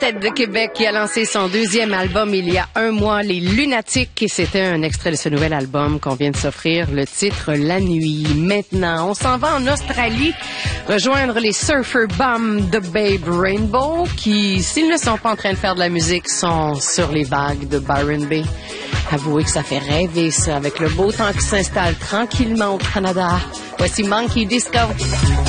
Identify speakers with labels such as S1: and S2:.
S1: quartet de Québec qui a lancé son deuxième album il y a un mois, Les Lunatiques, et c'était un extrait de ce nouvel album qu'on vient de s'offrir, le titre La Nuit. Maintenant, on s'en va en Australie rejoindre les Surfer Bum de Babe Rainbow qui, s'ils ne sont pas en train de faire de la musique, sont sur les vagues de Byron Bay. Avouez que ça fait rêver ça, avec le beau temps qui s'installe tranquillement au Canada. Voici Monkey Disco.